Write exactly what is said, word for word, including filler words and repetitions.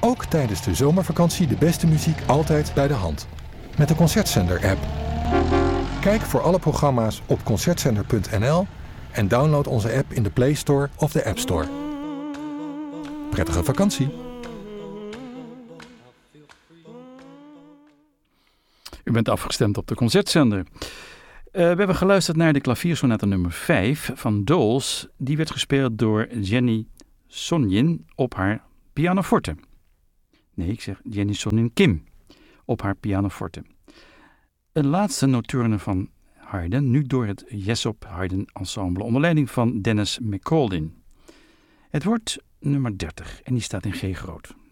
Ook tijdens de zomervakantie de beste muziek altijd bij de hand. Met de Concertzender-app. Kijk voor alle programma's op concertzender punt n l en download onze app in de Play Store of de App Store. Prettige vakantie! U bent afgestemd op de Concertzender. Uh, we hebben geluisterd naar de klaviersonate nummer vijf van Doles. Die werd gespeeld door Jenny Sonjin op haar pianoforte. Nee, ik zeg Jenny Sonjin Kim op haar pianoforte. Een laatste nocturne van Haydn, nu door het Jessop Haydn Ensemble onder leiding van Dennis McCauldin. Het wordt nummer dertig en die staat in G groot.